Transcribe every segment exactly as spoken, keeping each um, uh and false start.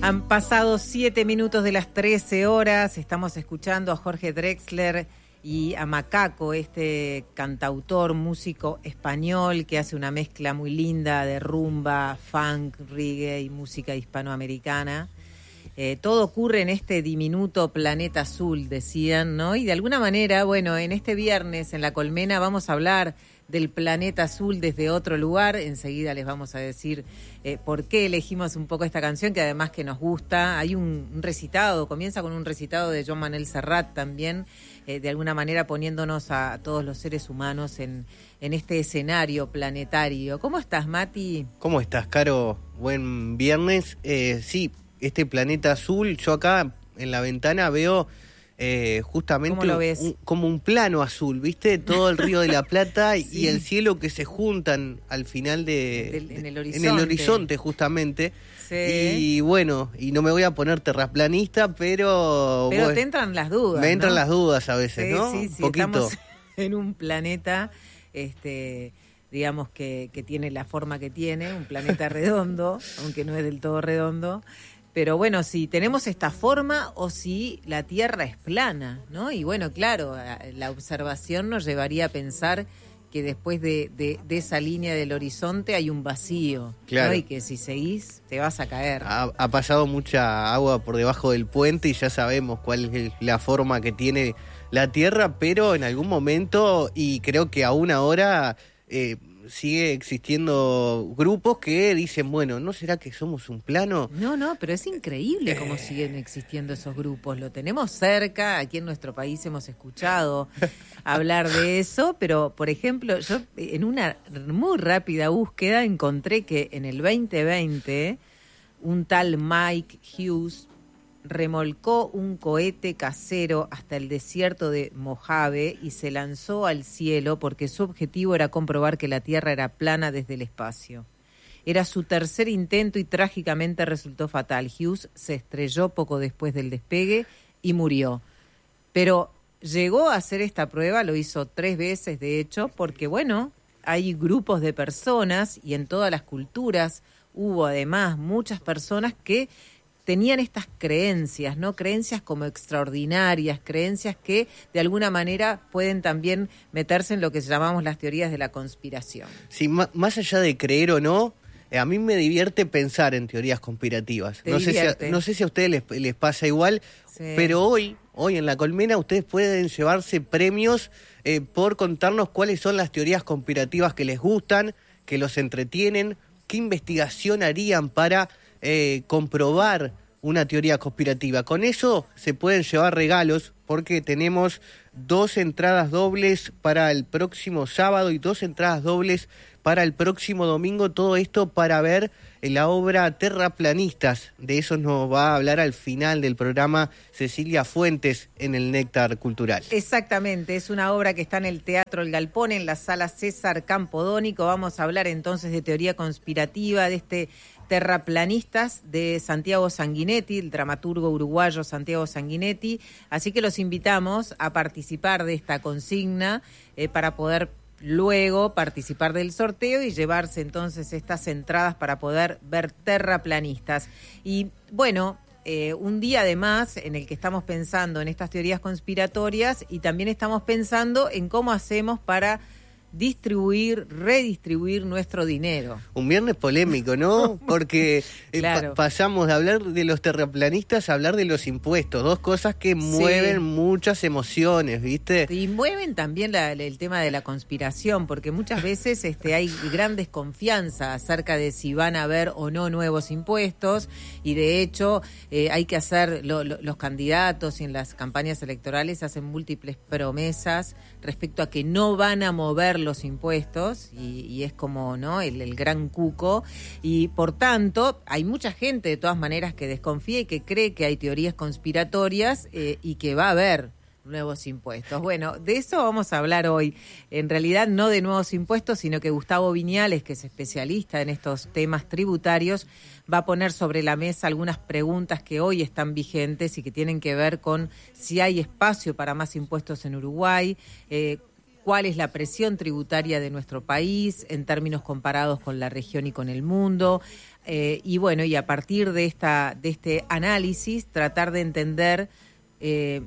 Han pasado siete minutos de las trece horas, estamos escuchando a Jorge Drexler y a Macaco, este cantautor, músico español que hace una mezcla muy linda de rumba, funk, reggae y música hispanoamericana. Eh, todo ocurre en este diminuto planeta azul, decían, ¿no? Y de alguna manera, bueno, en este viernes en La Colmena vamos a hablar del planeta azul desde otro lugar. Enseguida les vamos a decir eh, por qué elegimos un poco esta canción, que además que nos gusta. Hay un, un recitado, comienza con un recitado de Joan Manuel Serrat también, eh, de alguna manera poniéndonos a, a todos los seres humanos en, en este escenario planetario. ¿Cómo estás, Mati? ¿Cómo estás, Caro? Buen viernes. Eh, sí, este planeta azul, yo acá en la ventana veo... Eh, justamente ¿Cómo lo ves? Un, como un plano azul, ¿viste? Todo el Río de la Plata sí. Y el cielo que se juntan al final de, Del, de en el horizonte, en el horizonte justamente. Sí. Y bueno, y no me voy a poner terraplanista, pero pero bueno, te entran las dudas, me entran ¿no? las dudas a veces, sí, ¿no? Sí, sí, Poquito. Estamos en un planeta, este, digamos que, que tiene la forma que tiene, un planeta redondo, aunque no es del todo redondo. Pero bueno, si tenemos esta forma o si la Tierra es plana, ¿no? Y bueno, claro, la observación nos llevaría a pensar que después de, de, de esa línea del horizonte hay un vacío, claro. ¿no? Y que si seguís te vas a caer. Ha, ha pasado mucha agua por debajo del puente y ya sabemos cuál es la forma que tiene la Tierra, pero en algún momento, y creo que aún ahora... Eh, sigue existiendo grupos que dicen, bueno, ¿no será que somos un plano? No, no, pero es increíble cómo eh... siguen existiendo esos grupos. Lo tenemos cerca, aquí en nuestro país hemos escuchado hablar de eso, pero, por ejemplo, yo en una muy rápida búsqueda encontré que en el veinte veinte un tal Mike Hughes remolcó un cohete casero hasta el desierto de Mojave y se lanzó al cielo porque su objetivo era comprobar que la Tierra era plana desde el espacio. Era su tercer intento y trágicamente resultó fatal. Hughes se estrelló poco después del despegue y murió. Pero llegó a hacer esta prueba, lo hizo tres veces de hecho, porque bueno, hay grupos de personas y en todas las culturas hubo además muchas personas que tenían estas creencias, ¿no? Creencias como extraordinarias, creencias que de alguna manera pueden también meterse en lo que llamamos las teorías de la conspiración. Sí, más, más allá de creer o no, eh, a mí me divierte pensar en teorías conspirativas. No sé, si a, no sé si a ustedes les, les pasa igual, sí. Pero hoy, hoy en La Colmena ustedes pueden llevarse premios eh, por contarnos cuáles son las teorías conspirativas que les gustan, que los entretienen, qué investigación harían para... Eh, comprobar una teoría conspirativa. Con eso se pueden llevar regalos porque tenemos dos entradas dobles para el próximo sábado y dos entradas dobles para el próximo domingo. Todo esto para ver la obra Terraplanistas. De eso nos va a hablar al final del programa Cecilia Fuentes en el Néctar Cultural. Exactamente, es una obra que está en el Teatro El Galpón, en la Sala César Campodónico. Vamos a hablar entonces de teoría conspirativa, de este Terraplanistas de Santiago Sanguinetti, el dramaturgo uruguayo Santiago Sanguinetti. Así que los invitamos a participar de esta consigna eh, para poder luego participar del sorteo y llevarse entonces estas entradas para poder ver Terraplanistas. Y bueno, eh, un día además en el que estamos pensando en estas teorías conspiratorias y también estamos pensando en cómo hacemos para distribuir, redistribuir nuestro dinero. Un viernes polémico, ¿no? Porque eh, claro. pa- pasamos de hablar de los terraplanistas a hablar de los impuestos, dos cosas que mueven sí. muchas emociones, ¿viste? Y mueven también la, el tema de la conspiración, porque muchas veces este, hay gran desconfianza acerca de si van a haber o no nuevos impuestos, y de hecho eh, hay que hacer, lo, lo, los candidatos y en las campañas electorales hacen múltiples promesas respecto a que no van a mover los impuestos y, y es como, ¿no?, el, el gran cuco, y por tanto hay mucha gente de todas maneras que desconfía y que cree que hay teorías conspiratorias eh, y que va a haber nuevos impuestos. Bueno, de eso vamos a hablar hoy. En realidad no de nuevos impuestos, sino que Gustavo Viñales, que es especialista en estos temas tributarios, va a poner sobre la mesa algunas preguntas que hoy están vigentes y que tienen que ver con si hay espacio para más impuestos en Uruguay, eh, cuál es la presión tributaria de nuestro país en términos comparados con la región y con el mundo. Eh, y bueno, y a partir de, esta, de este análisis, tratar de entender eh,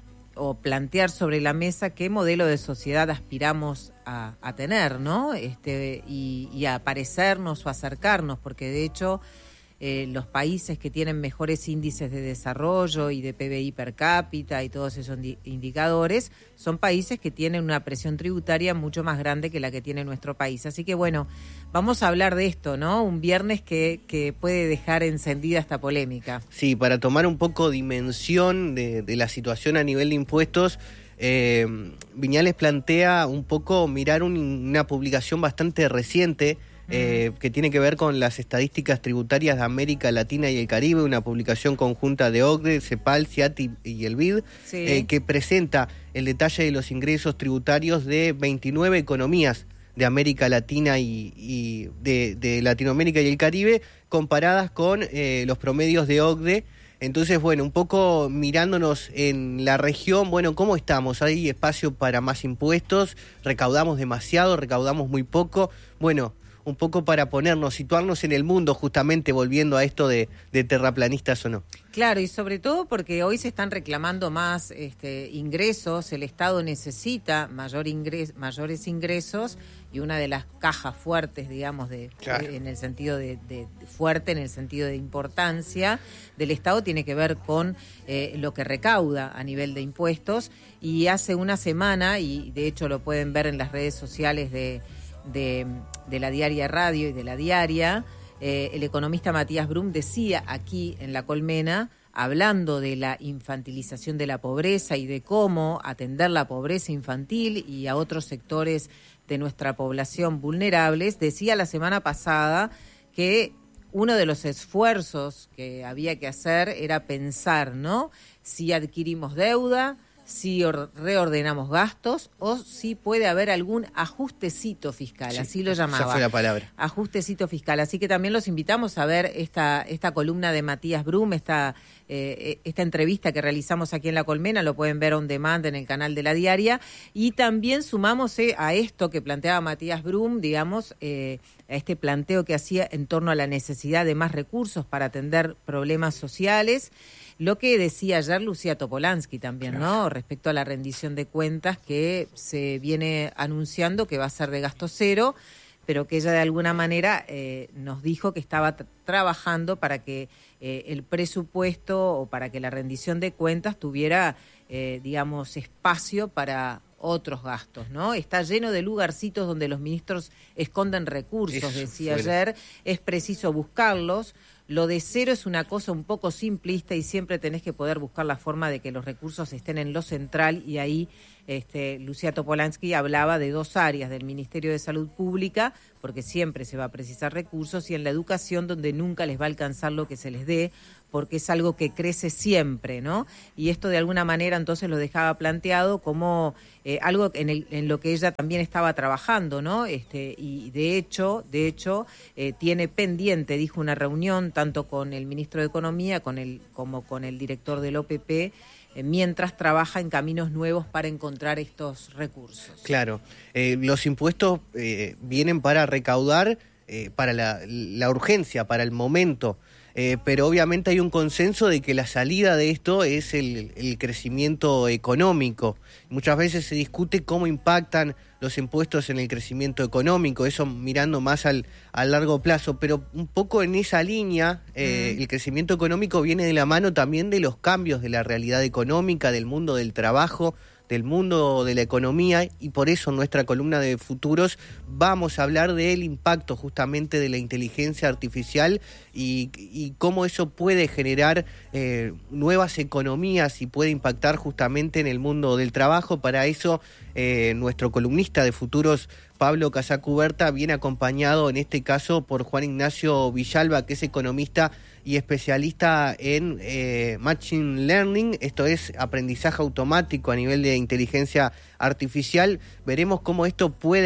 o plantear sobre la mesa qué modelo de sociedad aspiramos a, a tener, ¿no? Este, y, y a parecernos o acercarnos, porque de hecho eh, los países que tienen mejores índices de desarrollo y de P B I per cápita y todos esos indicadores son países que tienen una presión tributaria mucho más grande que la que tiene nuestro país. Así que bueno, vamos a hablar de esto, ¿no? Un viernes que, que puede dejar encendida esta polémica. Sí, para tomar un poco dimensión de, de la situación a nivel de impuestos, eh, Viñales plantea un poco mirar un, una publicación bastante reciente eh, que tiene que ver con las estadísticas tributarias de América Latina y el Caribe, una publicación conjunta de OCDE, CEPAL, CIAT y, y el B I D, sí. eh, que presenta el detalle de los ingresos tributarios de veintinueve economías de América Latina y, y de, de Latinoamérica y el Caribe, comparadas con eh, los promedios de OCDE. Entonces, bueno, un poco mirándonos en la región, bueno, ¿cómo estamos? ¿Hay espacio para más impuestos? ¿Recaudamos demasiado? ¿Recaudamos muy poco? Bueno, un poco para ponernos, situarnos en el mundo, justamente volviendo a esto de, de terraplanistas o no. Claro, y sobre todo porque hoy se están reclamando más este, ingresos, el Estado necesita mayor ingres, mayores ingresos, y una de las cajas fuertes, digamos, de, claro. de en el sentido de, de, de fuerte, en el sentido de importancia del Estado, tiene que ver con eh, lo que recauda a nivel de impuestos. Y hace una semana, y de hecho lo pueden ver en las redes sociales de De, de la Diaria Radio y de la Diaria, eh, el economista Matías Brum decía aquí en La Colmena, hablando de la infantilización de la pobreza y de cómo atender la pobreza infantil y a otros sectores de nuestra población vulnerables, decía la semana pasada que uno de los esfuerzos que había que hacer era pensar, ¿no?, si adquirimos deuda, si reordenamos gastos o si puede haber algún ajustecito fiscal, sí, así lo llamaba. Esa fue la palabra. Ajustecito fiscal. Así que también los invitamos a ver esta esta columna de Matías Brum, esta, eh, esta entrevista que realizamos aquí en La Colmena, lo pueden ver on demand en el canal de La Diaria. Y también sumamos eh, a esto que planteaba Matías Brum, digamos, eh, a este planteo que hacía en torno a la necesidad de más recursos para atender problemas sociales. Lo que decía ayer Lucía Topolansky también, ¿no?, respecto a la rendición de cuentas que se viene anunciando que va a ser de gasto cero, pero que ella de alguna manera eh, nos dijo que estaba t- trabajando para que eh, el presupuesto o para que la rendición de cuentas tuviera, eh, digamos, espacio para otros gastos, ¿no? Está lleno de lugarcitos donde los ministros esconden recursos, Eso, decía fuera. ayer, es preciso buscarlos. Lo de cero es una cosa un poco simplista y siempre tenés que poder buscar la forma de que los recursos estén en lo central, y ahí este, Lucía Topolansky hablaba de dos áreas, del Ministerio de Salud Pública, porque siempre se va a precisar recursos, y en la educación, donde nunca les va a alcanzar lo que se les dé, porque es algo que crece siempre, ¿no? Y esto de alguna manera entonces lo dejaba planteado como eh, algo en, el, en lo que ella también estaba trabajando, ¿no? Este, y de hecho, de hecho eh, tiene pendiente, dijo, una reunión tanto con el ministro de Economía con el, como con el director del O P P, eh, mientras trabaja en caminos nuevos para encontrar estos recursos. Claro, eh, los impuestos eh, vienen para recaudar, eh, para la, la urgencia, para el momento. Eh, pero obviamente hay un consenso de que la salida de esto es el, el crecimiento económico. Muchas veces se discute cómo impactan los impuestos en el crecimiento económico, eso mirando más al, al largo plazo, pero un poco en esa línea, eh, mm. el crecimiento económico viene de la mano también de los cambios de la realidad económica, del mundo del trabajo, del mundo de la economía, y por eso en nuestra columna de futuros vamos a hablar del impacto justamente de la inteligencia artificial y, y cómo eso puede generar eh, nuevas economías y puede impactar justamente en el mundo del trabajo. Para eso eh, nuestro columnista de futuros, Pablo Casacuberta, viene acompañado en este caso por Juan Ignacio Villalba, que es economista y especialista en eh, Machine Learning, esto es aprendizaje automático a nivel de inteligencia artificial. Veremos cómo esto puede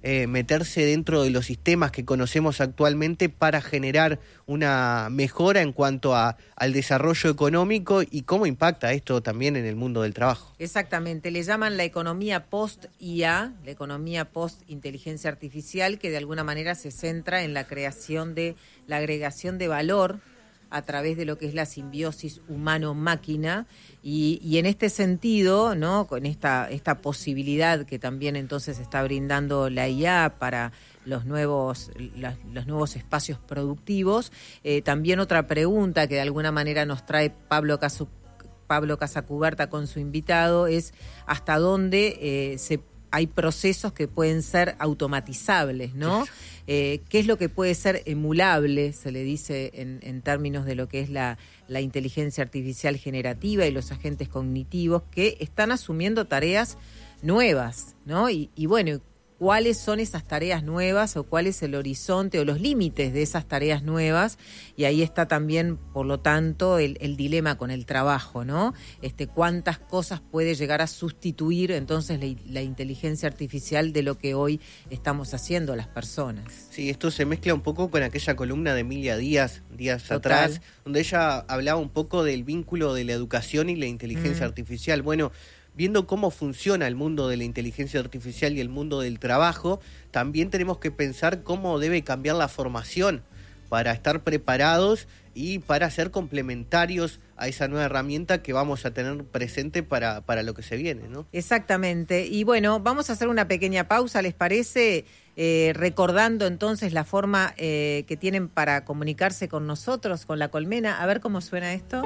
eh, meterse dentro de los sistemas que conocemos actualmente para generar una mejora en cuanto a, al desarrollo económico y cómo impacta esto también en el mundo del trabajo. Exactamente, le llaman la economía post-I A, la economía post-inteligencia artificial, que de alguna manera se centra en la creación de la agregación de valor a través de lo que es la simbiosis humano-máquina, y, y en este sentido, ¿no?, con esta, esta posibilidad que también entonces está brindando la I A para los nuevos, los, los nuevos espacios productivos, eh, también otra pregunta que de alguna manera nos trae Pablo Casu, Pablo Casacuberta con su invitado es hasta dónde eh, se hay procesos que pueden ser automatizables, ¿no? Eh, ¿Qué es lo que puede ser emulable, se le dice en, en términos de lo que es la, la inteligencia artificial generativa y los agentes cognitivos que están asumiendo tareas nuevas, ¿no? Y, y bueno, ¿cuáles son esas tareas nuevas o cuál es el horizonte o los límites de esas tareas nuevas? Y ahí está también, por lo tanto, el, el dilema con el trabajo, ¿no? Este, ¿cuántas cosas puede llegar a sustituir entonces la, la inteligencia artificial de lo que hoy estamos haciendo las personas? Sí, esto se mezcla un poco con aquella columna de Emilia Díaz, días Total. atrás, donde ella hablaba un poco del vínculo de la educación y la inteligencia mm. artificial. Bueno, viendo cómo funciona el mundo de la inteligencia artificial y el mundo del trabajo, también tenemos que pensar cómo debe cambiar la formación para estar preparados y para ser complementarios a esa nueva herramienta que vamos a tener presente para, para lo que se viene, ¿no? Exactamente. Y bueno, vamos a hacer una pequeña pausa, ¿les parece? Eh, recordando entonces la forma eh, que tienen para comunicarse con nosotros, con La Colmena. A ver cómo suena esto.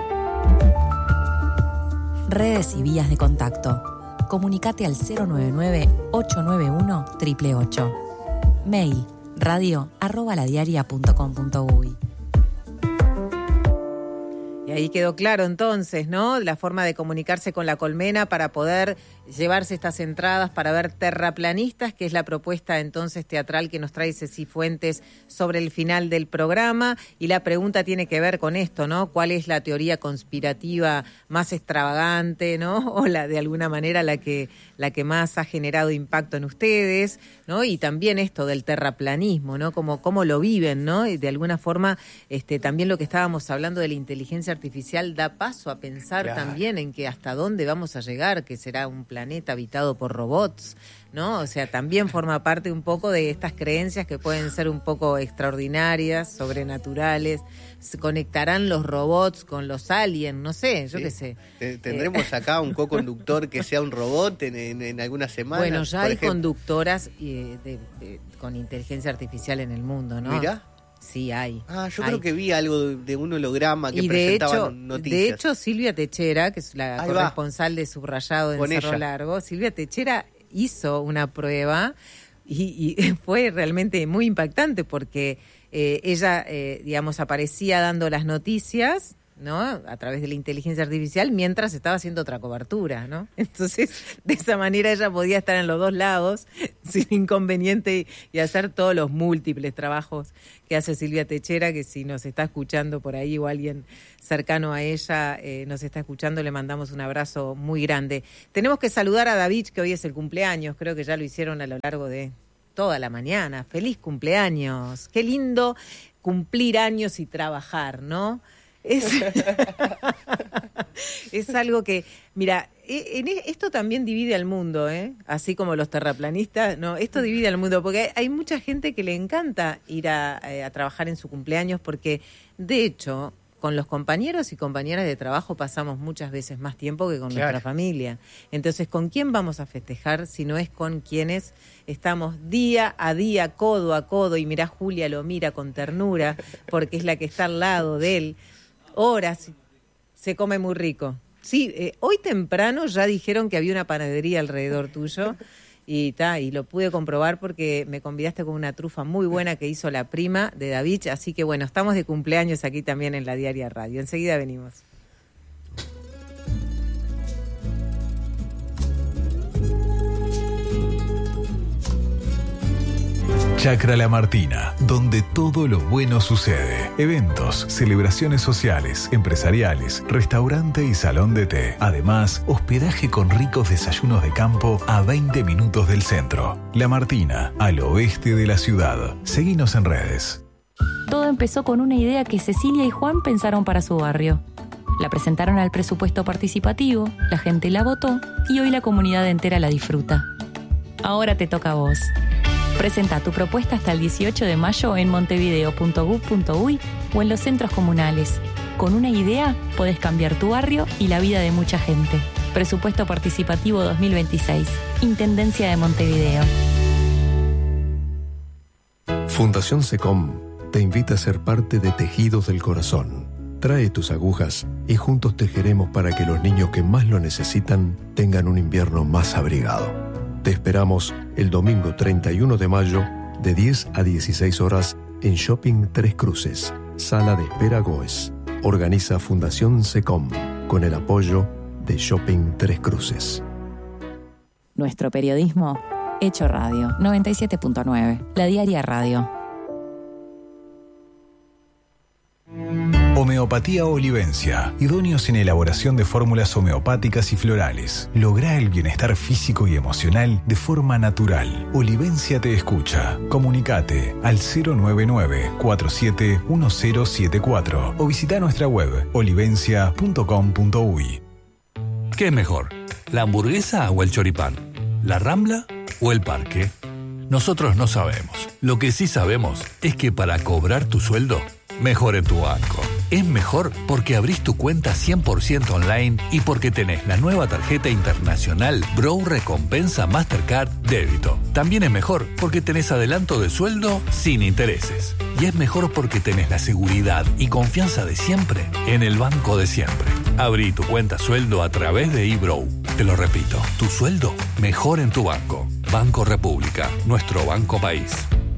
Redes y vías de contacto. Comunicate al cero nueve nueve, ocho nueve uno, ocho ocho ocho. Mail radio arroba ladiaria punto com punto uy. Y ahí quedó claro entonces, ¿no?, la forma de comunicarse con La Colmena para poder llevarse estas entradas para ver Terraplanistas, que es la propuesta entonces teatral que nos trae Ceci Fuentes sobre el final del programa. Y la pregunta tiene que ver con esto, ¿no? ¿Cuál es la teoría conspirativa más extravagante, ¿no? O la de alguna manera la que, la que más ha generado impacto en ustedes, ¿no? Y también esto del terraplanismo, ¿no? Como cómo lo viven, ¿no? Y de alguna forma este, también lo que estábamos hablando de la inteligencia artificial da paso a pensar claro. también en que hasta dónde vamos a llegar, que será un planeta habitado por robots, ¿no? O sea, también forma parte un poco de estas creencias que pueden ser un poco extraordinarias, sobrenaturales. ¿Se conectarán los robots con los aliens? No sé, yo sí. qué sé. Tendremos acá un co-conductor que sea un robot en, en, en algunas semanas. Bueno, ya hay ejemplo. conductoras eh, de, de, con inteligencia artificial en el mundo, ¿no? Mirá. Sí, hay. Ah, yo hay. creo que vi algo de, de un holograma que y presentaban de hecho, noticias. De hecho, Silvia Techera, que es la Ahí corresponsal va. de Subrayado en Con Cerro ella. Largo, Silvia Techera hizo una prueba y, y fue realmente muy impactante porque eh, ella, eh, digamos, aparecía dando las noticias, ¿no?, a través de la inteligencia artificial mientras estaba haciendo otra cobertura, ¿no? Entonces, de esa manera ella podía estar en los dos lados sin inconveniente y, y hacer todos los múltiples trabajos que hace Silvia Techera, que si nos está escuchando por ahí o alguien cercano a ella eh, nos está escuchando, le mandamos un abrazo muy grande. Tenemos que saludar a David, que hoy es el cumpleaños, creo que ya lo hicieron a lo largo de toda la mañana. ¡Feliz cumpleaños! Qué lindo cumplir años y trabajar, ¿no? Es, es algo que, mira, en esto también divide al mundo, ¿eh? Así como los terraplanistas, no, esto divide al mundo, porque hay, hay mucha gente que le encanta ir a, a trabajar en su cumpleaños, porque de hecho, con los compañeros y compañeras de trabajo pasamos muchas veces más tiempo que con claro. nuestra familia. Entonces, ¿con quién vamos a festejar si no es con quienes estamos día a día, codo a codo? Y mirá, Julia lo mira con ternura, porque es la que está al lado de él. Horas, se come muy rico. Sí, eh, hoy temprano ya dijeron que había una panadería alrededor tuyo y ta, y lo pude comprobar porque me convidaste con una trufa muy buena que hizo la prima de David, así que bueno, estamos de cumpleaños aquí también en la Diaria Radio. Enseguida venimos. Chacra La Martina, donde todo lo bueno sucede. Eventos, celebraciones sociales, empresariales, restaurante y salón de té. Además, hospedaje con ricos desayunos de campo a veinte minutos del centro. La Martina, al oeste de la ciudad. Seguinos en redes. Todo empezó con una idea que Cecilia y Juan pensaron para su barrio. La presentaron al presupuesto participativo, la gente la votó y hoy la comunidad entera la disfruta. Ahora te toca a vos. Presenta tu propuesta hasta el dieciocho de mayo en montevideo punto gov punto uy o en los centros comunales. Con una idea podés cambiar tu barrio y la vida de mucha gente. Presupuesto Participativo dos mil veintiséis. Intendencia de Montevideo. Fundación SECOM te invita a ser parte de Tejidos del Corazón. Trae tus agujas y juntos tejeremos para que los niños que más lo necesitan tengan un invierno más abrigado. Te esperamos el domingo treinta y uno de mayo de diez a dieciséis horas en Shopping Tres Cruces, Sala de Espera Goes. Organiza Fundación SECOM con el apoyo de Shopping Tres Cruces. Nuestro periodismo hecho radio. noventa y siete punto nueve. La Diaria Radio. Homeopatía Olivencia, idóneos en elaboración de fórmulas homeopáticas y florales. Lográ el bienestar físico y emocional de forma natural. Olivencia te escucha. Comunicate al cero nueve nueve, cuatro siete uno cero siete cuatro o visita nuestra web olivencia punto com punto uy. ¿Qué es mejor? ¿La hamburguesa o el choripán? ¿La Rambla o el parque? Nosotros no sabemos. Lo que sí sabemos es que para cobrar tu sueldo, mejor en tu banco. Es mejor porque abrís tu cuenta cien por ciento online y porque tenés la nueva tarjeta internacional Bro Recompensa Mastercard Débito. También es mejor porque tenés adelanto de sueldo sin intereses. Y es mejor porque tenés la seguridad y confianza de siempre en el banco de siempre. Abrí tu cuenta sueldo a través de eBrow. Te lo repito, tu sueldo mejor en tu banco. Banco República, nuestro banco país.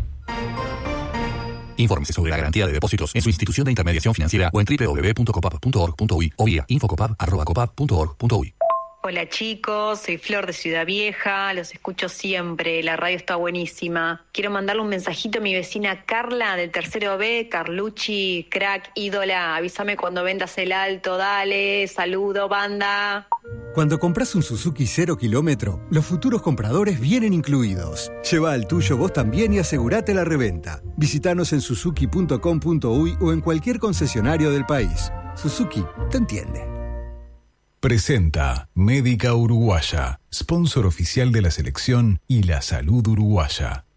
Infórmese sobre la garantía de depósitos en su institución de intermediación financiera o en doble u doble u doble u punto copap punto org punto uy o vía infocopap arroba copap punto org punto uy. Hola chicos, soy Flor de Ciudad Vieja, los escucho siempre, la radio está buenísima. Quiero mandarle un mensajito a mi vecina Carla del tercero B, Carlucci, crack, ídola, avísame cuando vendas el alto, dale, saludo, banda. Cuando compras un Suzuki cero kilómetro, los futuros compradores vienen incluidos. Lleva el tuyo vos también y asegurate la reventa. Visítanos en suzuki punto com punto uy o en cualquier concesionario del país. Suzuki te entiende. Presenta Médica Uruguaya, sponsor oficial de la selección y la salud uruguaya.